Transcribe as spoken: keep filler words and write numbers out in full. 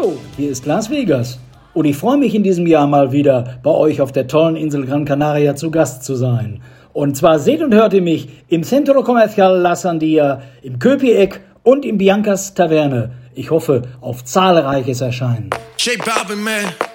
Hallo, hier ist Las Vegas und ich freue mich in diesem Jahr mal wieder bei euch auf der tollen Insel Gran Canaria zu Gast zu sein. Und zwar seht und hört ihr mich im Centro Comercial La Sandia, im Köpi-Eck und im Biancas Taverne. Ich hoffe auf zahlreiches Erscheinen.